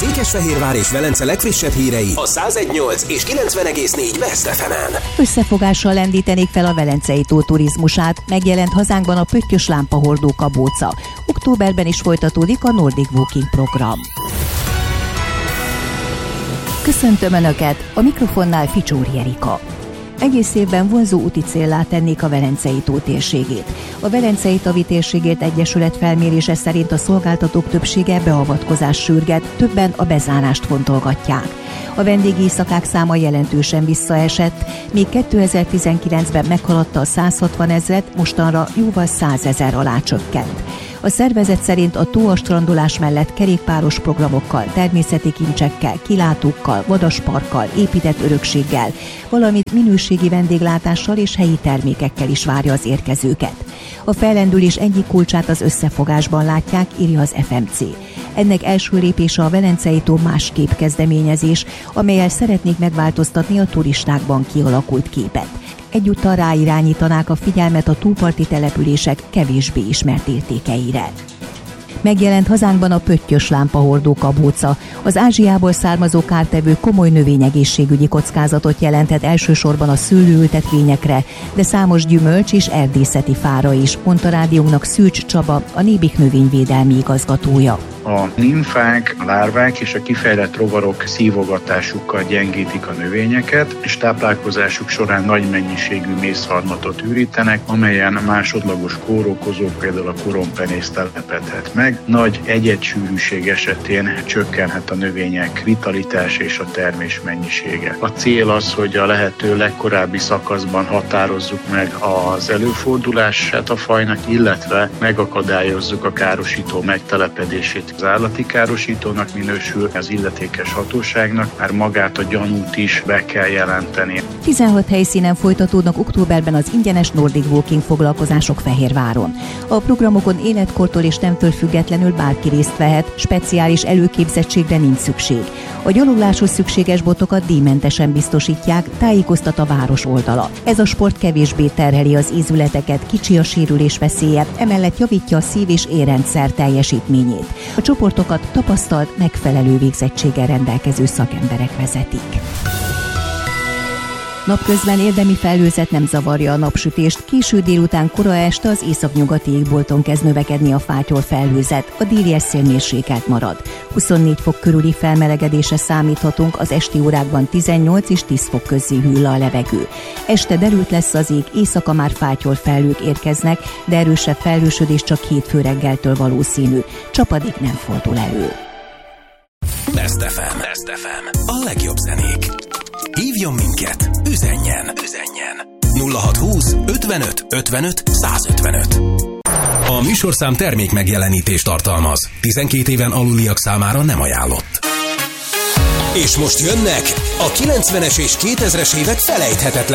Székesfehérvár és Velence legfrissebb hírei a 101.8 és 90.4 Best FM-en. Összefogással lendítenék fel a Velencei tó turizmusát. Megjelent hazánkban a pöttyös lámpahordó kabóca. Októberben is folytatódik a Nordic Walking program. Köszöntöm Önöket, a mikrofonnál Ficsóri Erika. Egész évben vonzó úti céllá tennék a Velencei tó térségét. A Velencei Tavi Térségért Egyesület felmérése szerint a szolgáltatók többsége beavatkozást sürget, többen a bezárást fontolgatják. A vendégéjszakák száma jelentősen visszaesett, még 2019-ben meghaladta a 160 000, mostanra jóval 100 000 alá csökkent. A szervezet szerint a tó a strandolás mellett kerékpáros programokkal, természeti kincsekkel, kilátókkal, vadasparkkal, épített örökséggel, valamint minőségi vendéglátással és helyi termékekkel is várja az érkezőket. A fellendülés egyik kulcsát az összefogásban látják, írja az FMC. Ennek első lépése a Velencei tó másképp kezdeményezés, amellyel szeretnék megváltoztatni a turistákban kialakult képet. Egyúttal ráirányítanák a figyelmet a tóparti települések kevésbé ismert értékeire. Megjelent hazánkban a pöttyös lámpahordó kabóca. Az Ázsiából származó kártevő komoly növényegészségügyi kockázatot jelenthet elsősorban a szőlőültetvényekre, de számos gyümölcs és erdészeti fára is, mondta rádiónknak Szűcs Csaba, a Nébik növényvédelmi igazgatója. A nimfák, a lárvák és a kifejlett rovarok szívogatásukkal gyengítik a növényeket, és táplálkozásuk során nagy mennyiségű mészharmatot ürítenek, amelyen másodlagos kórokozók, például a korompenész telepedhet meg. Nagy egyedssűrűség esetén csökkenhet a növények vitalitás és a termés mennyisége. A cél az, hogy a lehető legkorábbi szakaszban határozzuk meg az előfordulását a fajnak, illetve megakadályozzuk a károsító megtelepedését. Az állati károsítónak minősül, az illetékes hatóságnak már magát a gyanút is be kell jelenteni. 16 helyszínen folytatódnak októberben az ingyenes Nordic Walking foglalkozások Fehérváron. A programokon életkortól és nemtől függetlenül bárki részt vehet, speciális előképzettségre nincs szükség. A gyalogláshoz szükséges botokat díjmentesen biztosítják, tájékoztat a város oldala. Ez a sport kevésbé terheli az ízületeket, kicsi a sérülés veszélye, emellett javítja a szív- és érrendszer teljesítményét. A csoportokat tapasztalt, megfelelő végzettséggel rendelkező szakemberek vezetik. Napközben érdemi felhőzet nem zavarja a napsütést, késő délután, kora este az északnyugati égbolton kezd növekedni a fátyol felhőzet, a déli szél mérsékelt marad. 24 fok körüli felmelegedésre számíthatunk, az esti órákban 18 és 10 fok közé hűl a levegő. Este derült lesz az ég, éjszaka már fátyol felhők érkeznek, de erősebb felhősödés csak hétfő reggeltől valószínű. Csapadék nem fordul elő. Best FM. A legjobb zenék. Hívjon minket, üzenjen 0620 55 55 155. A műsorszám termék megjelenítést tartalmaz. 12 éven aluliak számára nem ajánlott. És most jönnek a 90-es és 2000-es évek felejthetetlen